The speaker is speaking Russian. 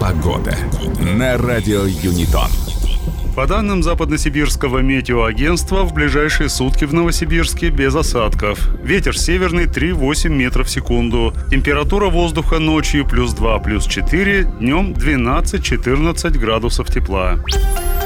Погода на радио Юнитон. По данным Западносибирского метеоагентства, в ближайшие сутки в Новосибирске без осадков. Ветер северный 3,8 метров в секунду. Температура воздуха ночью +2, +4, днем 12-14 градусов тепла.